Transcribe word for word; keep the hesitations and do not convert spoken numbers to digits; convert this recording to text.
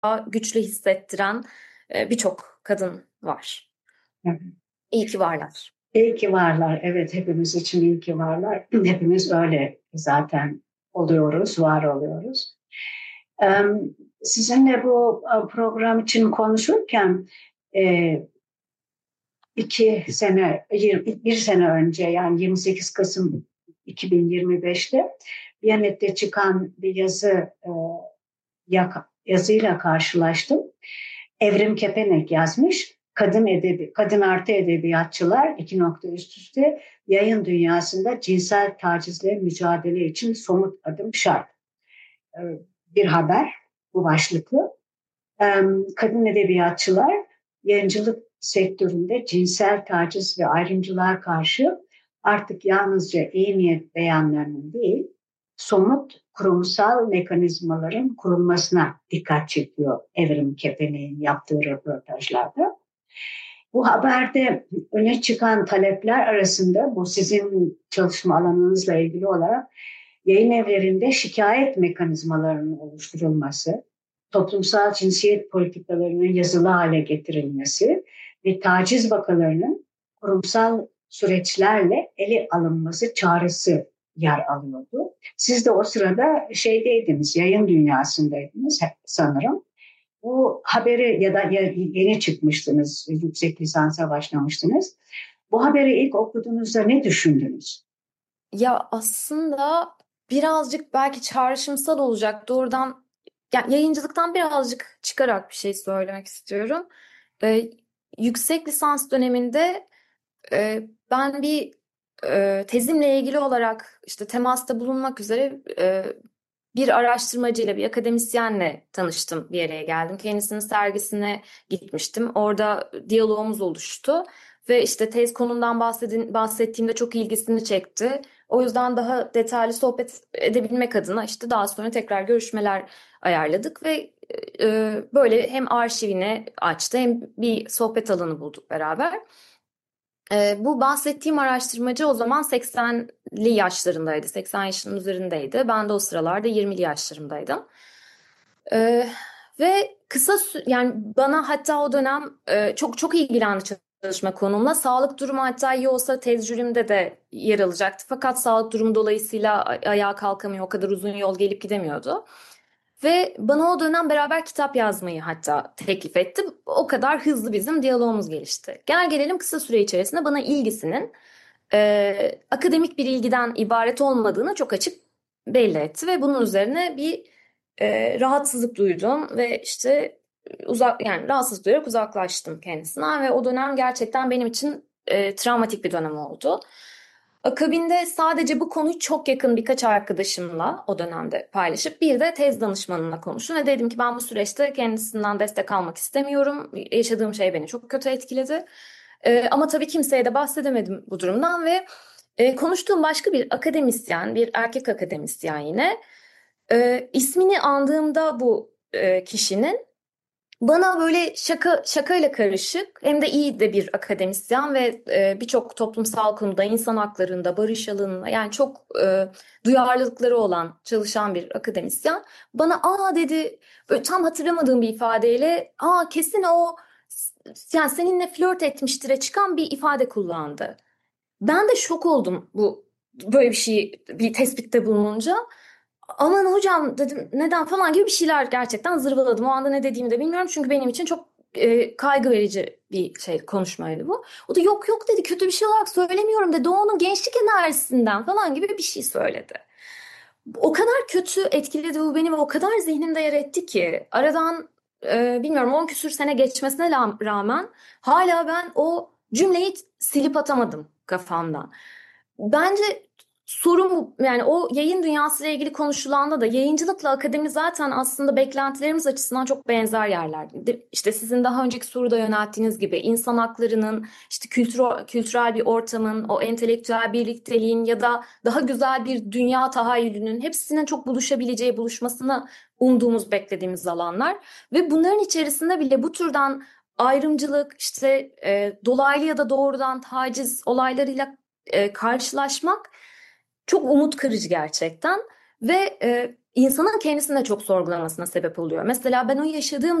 güçlü hissettiren e, birçok kadın var. Evet. İyi ki varlar. İyi ki varlar. Evet, hepimiz için iyi ki varlar. Hepimiz öyle zaten oluyoruz, var oluyoruz. Ee, Sizinle bu e, program için konuşurken e, iki sene, yirmi bir sene önce yani yirmi sekiz Kasım iki bin yirmi beşte Biyanet'te çıkan bir yazı e, yazıyla karşılaştım. Evrim Kepenek yazmış. Kadın edebi, kadın artı edebiyatçılar iki nokta üst üste yayın dünyasında cinsel tacizle mücadele için somut adım şart. Ee, Bir haber bu başlıklı. Ee, Kadın edebiyatçılar yayıncılık sektöründe cinsel taciz ve ayrımcılığa karşı artık yalnızca iyi niyet beyanlarının değil, somut kurumsal mekanizmaların kurulmasına dikkat çekiyor Evrim Kepenek'in yaptığı röportajlarda. Bu haberde öne çıkan talepler arasında bu sizin çalışma alanınızla ilgili olarak yayın evlerinde şikayet mekanizmalarının oluşturulması, toplumsal cinsiyet politikalarının yazılı hale getirilmesi ve taciz vakalarının kurumsal süreçlerle ele alınması çağrısı yer alıyordu. Siz de o sırada şeydeydiniz, yayın dünyasındaydınız sanırım. Bu haberi ya da yeni çıkmıştınız, yüksek lisansa başlamıştınız. Bu haberi ilk okuduğunuzda ne düşündünüz? Ya aslında birazcık belki çağrışımsal olacak. Doğrudan yani yayıncılıktan birazcık çıkarak bir şey söylemek istiyorum. Ee, Yüksek lisans döneminde e, ben bir e, tezimle ilgili olarak işte temasta bulunmak üzere e, bir araştırmacıyla, bir akademisyenle tanıştım, bir yere geldim. Kendisinin sergisine gitmiştim. Orada diyalogumuz oluştu. Ve işte tez konumdan bahsedin, bahsettiğimde çok ilgisini çekti. O yüzden daha detaylı sohbet edebilmek adına işte daha sonra tekrar görüşmeler ayarladık ve e, böyle hem arşivini açtı hem bir sohbet alanı bulduk beraber. E, bu bahsettiğim araştırmacı o zaman seksenli yaşlarındaydı, seksen yaşının üzerindeydi. Ben de o sıralarda yirmili yaşlarımdaydım. E, Ve kısa sü- yani bana hatta o dönem e, çok çok ilgilendi çalışma konumla. Sağlık durumu hatta iyi olsa tez jürimde de yer alacaktı. Fakat sağlık durumu dolayısıyla a- ayağa kalkamıyor, o kadar uzun yol gelip gidemiyordu. Ve bana o dönem beraber kitap yazmayı hatta teklif etti. O kadar hızlı bizim diyalogumuz gelişti. Gel gelelim kısa süre içerisinde bana ilgisinin e, akademik bir ilgiden ibaret olmadığını çok açık belli etti. Ve bunun üzerine bir e, rahatsızlık duydum ve işte uzak yani rahatsız duyarak uzaklaştım kendisinden ve o dönem gerçekten benim için e, travmatik bir dönem oldu. Akabinde sadece bu konuyu çok yakın birkaç arkadaşımla o dönemde paylaşıp bir de tez danışmanımla konuştum ve dedim ki ben bu süreçte kendisinden destek almak istemiyorum. Yaşadığım şey beni çok kötü etkiledi. Ee, ama tabii kimseye de bahsedemedim bu durumdan ve e, konuştuğum başka bir akademisyen, bir erkek akademisyen yine e, ismini andığımda bu e, kişinin bana böyle şaka şakayla karışık hem de iyi de bir akademisyen ve e, birçok toplumsal konuda insan haklarında, barış alanında yani çok e, duyarlılıkları olan çalışan bir akademisyen bana aa dedi böyle tam hatırlamadığım bir ifadeyle aa kesin o yani seninle flört etmiştire çıkan bir ifade kullandı. Ben de şok oldum bu böyle bir şey bir tespitte bulununca. Aman hocam dedim neden falan gibi bir şeyler gerçekten zırvaladım. O anda ne dediğimi de bilmiyorum çünkü benim için çok e, kaygı verici bir şey konuşmaydı bu. O da yok yok dedi kötü bir şey olarak söylemiyorum dedi. O onun gençlik enerjisinden falan gibi bir şey söyledi. O kadar kötü etkiledi bu beni ve o kadar zihnimde yer etti ki aradan e, bilmiyorum on küsür sene geçmesine rağmen hala ben o cümleyi silip atamadım kafamdan. Bence sorun bu. Yani o yayın dünyasıyla ilgili konuşulanda da yayıncılıkla akademi zaten aslında beklentilerimiz açısından çok benzer yerler. İşte sizin daha önceki soruda yönelttiğiniz gibi insan haklarının, işte kültür, kültürel bir ortamın, o entelektüel birlikteliğin ya da daha güzel bir dünya tahayyülünün hepsinin çok buluşabileceği, buluşmasını umduğumuz, beklediğimiz alanlar. Ve bunların içerisinde bile bu türden ayrımcılık, işte e, dolaylı ya da doğrudan taciz olaylarıyla e, karşılaşmak çok umut kırıcı gerçekten. ve e, insanın kendisini de çok sorgulamasına sebep oluyor. Mesela ben o yaşadığım